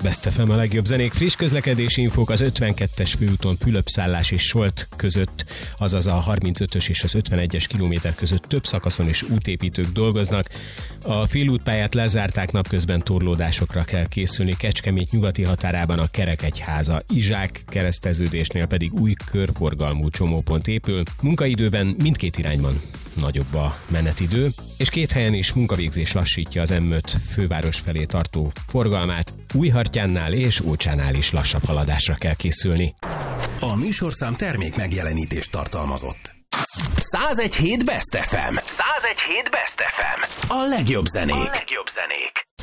Best FM, a legjobb zenék. Friss közlekedési infók az 52-es főúton Fülöp-szállás és Solt között, azaz a 35-ös és az 51-es kilométer között több szakaszon is útépítők dolgoznak. A félútpályát lezárták, napközben torlódásokra kell készülni. Kecskemét nyugati határában a Kerekegyháza Izsák kereszteződésnél pedig új körforgalmú csomópont épül. Munkaidőben mindkét irányban nagyobb a menetidő, és két helyen is munkavégzés lassítja az M5 főváros felé tartó forgalmát. Újhartyánnál és Ócsánál is lassabb haladásra kell készülni. A műsorszám termék megjelenítést tartalmazott. 101.7 Best FM. 101.7 Best FM. A legjobb zenék.